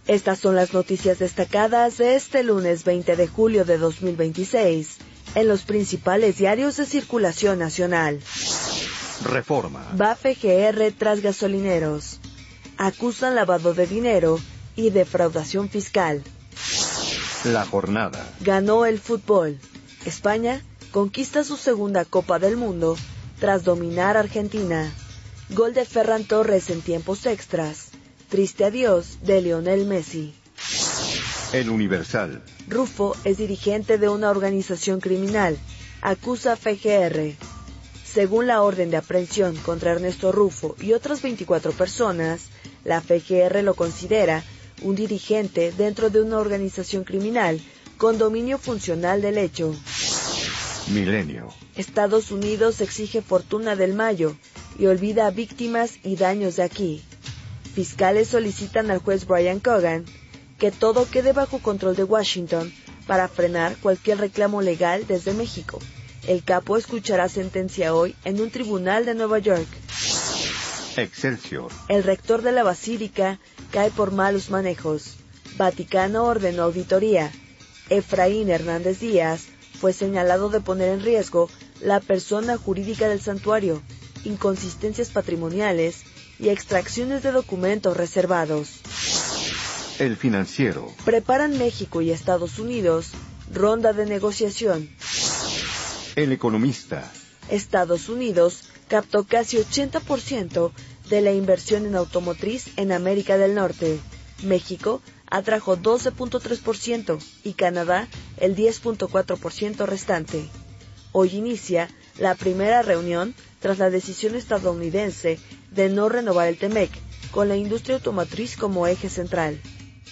Estas son las noticias destacadas de este lunes 20 de julio de 2026 en los principales diarios de circulación nacional. Reforma. Va FGR tras gasolineros. Acusan lavado de dinero y defraudación fiscal. La jornada. Ganó el fútbol. España conquista su segunda Copa del Mundo tras dominar a Argentina. Gol de Ferran Torres en tiempos extras. Triste adiós de Lionel Messi. El Universal. Rufo es dirigente de una organización criminal. Acusa a FGR. Según la orden de aprehensión contra Ernesto Rufo y otras 24 personas, la FGR lo considera un dirigente dentro de una organización criminal con dominio funcional del hecho. Milenio. Estados Unidos exige fortuna del Mayo y olvida a víctimas y daños de aquí. Fiscales solicitan al juez Brian Cogan que todo quede bajo control de Washington para frenar cualquier reclamo legal desde México. El capo escuchará sentencia hoy en un tribunal de Nueva York. Excelsior. El rector de la Basílica cae por malos manejos. Vaticano ordenó auditoría. Efraín Hernández Díaz fue señalado de poner en riesgo la persona jurídica del santuario, inconsistencias patrimoniales y extracciones de documentos reservados. El Financiero. Preparan México y Estados Unidos ronda de negociación. El Economista. Estados Unidos captó casi 80% de la inversión en automotriz en América del Norte. México atrajo 12.3% y Canadá el 10.4% restante. Hoy inicia la primera reunión tras la decisión estadounidense de no renovar el TEMEC, con la industria automotriz como eje central.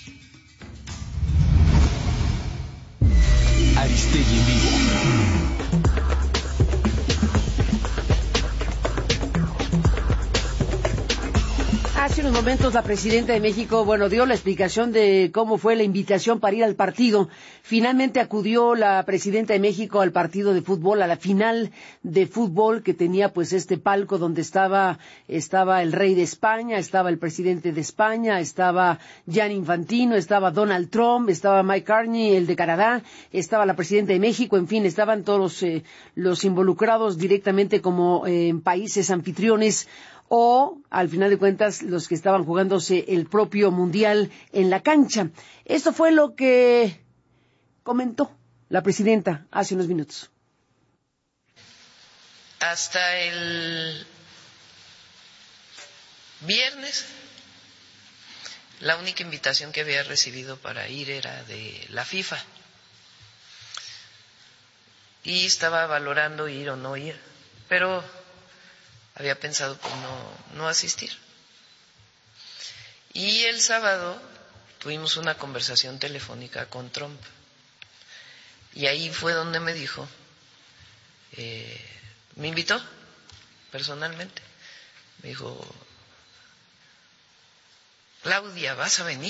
Aristegui en vivo. Hace unos momentos la presidenta de México, dio la explicación de cómo fue la invitación para ir al partido. Finalmente acudió la presidenta de México al partido de fútbol, a la final de fútbol que tenía pues este palco donde estaba el rey de España, estaba el presidente de España, estaba Gianni Infantino, estaba Donald Trump, estaba Mike Carney, el de Canadá, estaba la presidenta de México, en fin, estaban todos los involucrados directamente como en países anfitriones, o, al final de cuentas, los que estaban jugándose el propio Mundial en la cancha. Esto fue lo que comentó la presidenta hace unos minutos. Hasta el viernes, la única invitación que había recibido para ir era de la FIFA. Y estaba valorando ir o no ir, pero había pensado pues no asistir. Y el sábado tuvimos una conversación telefónica con Trump. Y ahí fue donde me dijo, me invitó personalmente. Me dijo, Claudia, ¿vas a venir?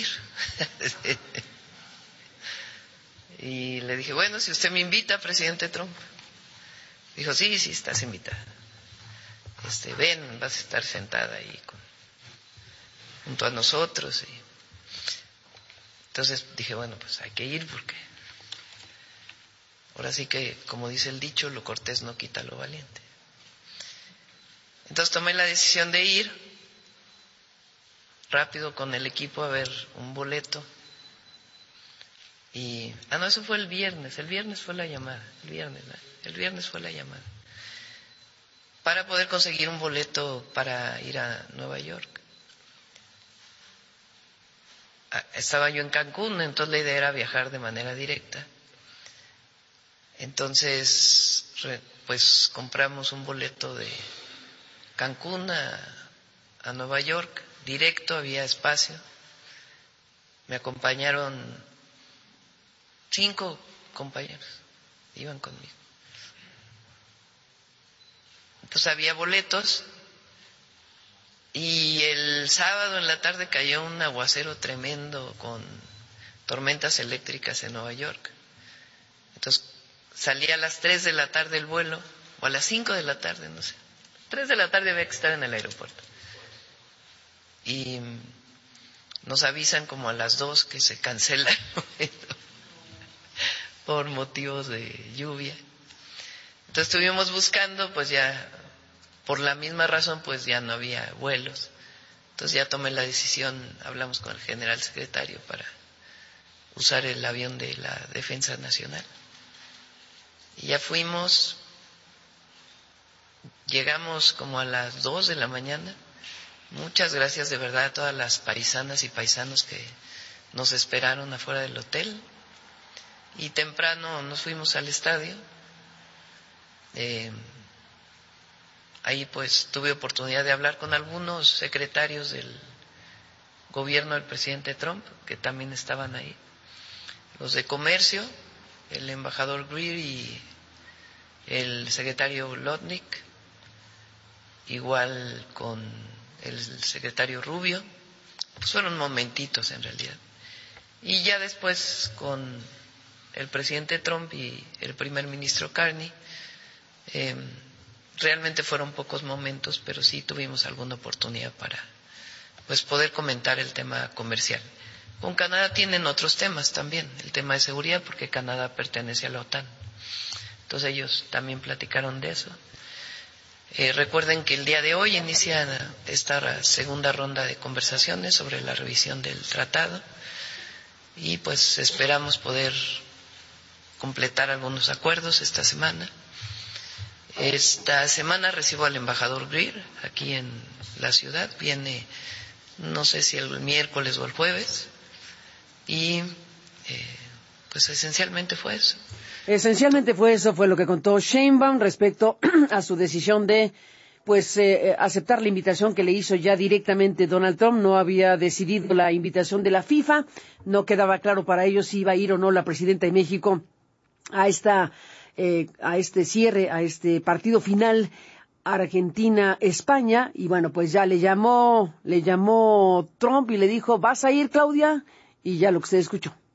Y le dije, bueno, si usted me invita, presidente Trump. Dijo, sí, estás invitada. Ven, vas a estar sentada ahí junto a nosotros. Y entonces dije, bueno, pues hay que ir porque ahora sí que, como dice el dicho, lo cortés no quita lo valiente. Entonces tomé la decisión de ir rápido con el equipo a ver un boleto. Y, eso fue el viernes fue la llamada, el viernes fue la llamada. Para poder conseguir un boleto para ir a Nueva York. Estaba yo en Cancún, entonces la idea era viajar de manera directa. Entonces, pues compramos un boleto de Cancún a Nueva York, directo, había espacio. Me acompañaron 5 compañeros, iban conmigo. Pues había boletos y el sábado en la tarde cayó un aguacero tremendo con tormentas eléctricas en Nueva York. Entonces salía a las 3 de la tarde el vuelo, o a las 5 de la tarde, no sé. 3 de la tarde había que estar en el aeropuerto. Y nos avisan como a las 2 que se cancela el vuelo por motivos de lluvia. Entonces estuvimos buscando, pues ya por la misma razón, pues ya no había vuelos. Entonces ya tomé la decisión, hablamos con el general secretario para usar el avión de la Defensa Nacional. Y ya fuimos, llegamos como a las 2 de la mañana. Muchas gracias de verdad a todas las paisanas y paisanos que nos esperaron afuera del hotel. Y temprano nos fuimos al estadio. Ahí pues tuve oportunidad de hablar con algunos secretarios del gobierno del presidente Trump, que también estaban ahí. Los de comercio, el embajador Greer y el secretario Lotnick, igual con el secretario Rubio, pues fueron momentitos en realidad. Y ya después con el presidente Trump y el primer ministro Carney, realmente fueron pocos momentos, pero sí tuvimos alguna oportunidad para pues poder comentar el tema comercial. Con Canadá tienen otros temas también, el tema de seguridad, porque Canadá pertenece a la OTAN. Entonces ellos también platicaron de eso. Recuerden que el día de hoy inicia esta segunda ronda de conversaciones sobre la revisión del tratado y pues esperamos poder completar algunos acuerdos esta semana. Esta semana recibo al embajador Greer aquí en la ciudad, viene no sé si el miércoles o el jueves, y pues esencialmente fue eso. Esencialmente fue lo que contó Sheinbaum respecto a su decisión de aceptar la invitación que le hizo ya directamente Donald Trump. No había decidido la invitación de la FIFA, no quedaba claro para ellos si iba a ir o no la presidenta de México a este cierre, a este partido final Argentina-España, y bueno, pues ya le llamó Trump y le dijo, ¿vas a ir, Claudia? Y ya lo que usted escuchó.